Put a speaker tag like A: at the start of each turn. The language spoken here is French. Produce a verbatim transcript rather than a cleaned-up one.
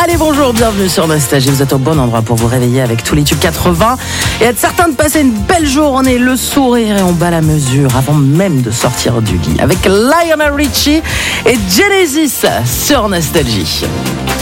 A: Allez, bonjour, bienvenue sur Nostalgie. Vous êtes au bon endroit pour vous réveiller avec tous les tubes quatre-vingts et être certain de passer une belle journée, le sourire et on bat la mesure avant même de sortir du lit avec Lionel Richie et Genesis sur Nostalgie.